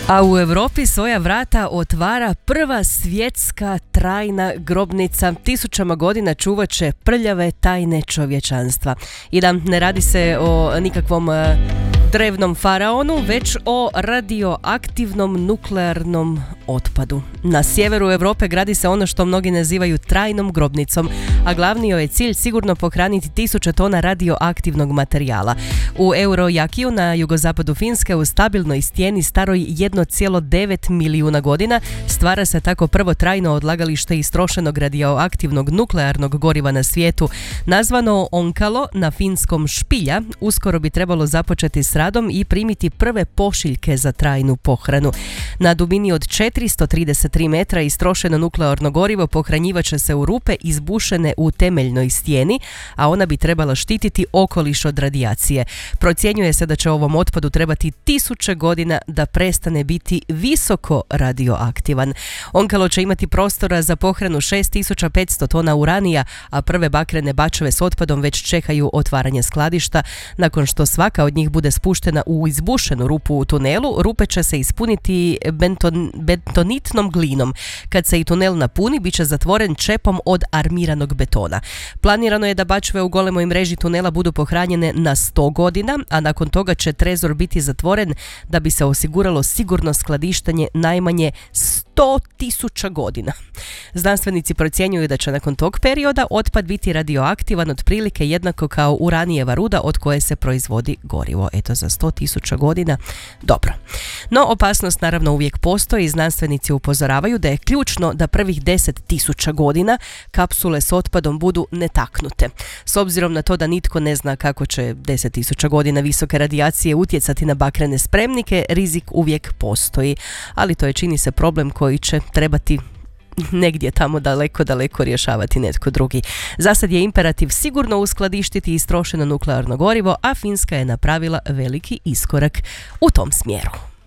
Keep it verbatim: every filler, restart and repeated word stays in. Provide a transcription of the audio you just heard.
A u Europi svoja vrata otvara prva svjetska trajna grobnica. Tisućama godina čuvat će prljave tajne čovječanstva. I da ne radi se o nikakvom drevnom faraonu, već o radioaktivnom nuklearnom otpadu. Na sjeveru Europe gradi se ono što mnogi nazivaju trajnom grobnicom, a glavni joj je cilj sigurno pohraniti tisuće tona radioaktivnog materijala. U Eurojakiju na jugozapadu Finske u stabilnoj stijeni staroj jedan zarez devet milijuna godina stvara se tako prvo trajno odlagalište istrošenog radioaktivnog nuklearnog goriva na svijetu. Nazvano Onkalo, na finskom špilja, uskoro bi trebalo započeti s radom i primiti prve pošiljke za trajnu pohranu. Na dubini od četiristo trideset tri metra istrošeno nuklearno gorivo pohranjivat će se u rupe izbušene u temeljnoj stijeni, a ona bi trebala štititi okoliš od radijacije. Procjenjuje se da će ovom otpadu trebati tisuće godina da prestane biti visoko radioaktivan. Onkalo će imati prostora za pohranu šest tisuća petsto tona uranija, a prve bakrene bačve s otpadom već čekaju otvaranje skladišta. Nakon što svaka od njih bude spuštena u izbušenu rupu u tunelu, rupe će se ispuniti benton, bentonitnom glinom. Kad se i tunel napuni, bit će zatvoren čepom od armiranog betona. Planirano je da bačve u golemoj mreži tunela budu pohranjene na sto godina, a nakon toga će trezor biti zatvoren da bi se osiguralo sigurno skladištenje najmanje sto tisuća godina. Znanstvenici procjenjuju da će nakon tog perioda otpad biti radioaktivan otprilike jednako kao uranijeva ruda od koje se proizvodi gorivo. Eto, za sto tisuća godina. Dobro. No, opasnost naravno uvijek postoji i znanstvenici upozoravaju da je ključno da prvih deset tisuća godina kapsule s otpadom budu netaknute. S obzirom na to da nitko ne zna kako će deset tisuća godina visoke radijacije utjecati na bakrene spremnike, rizik uvijek postoji. Ali to je, čini se, problem koji će trebati negdje tamo daleko, daleko rješavati netko drugi. Zasad je imperativ sigurno uskladištiti istrošeno nuklearno gorivo, a Finska je napravila veliki iskorak u tom smjeru.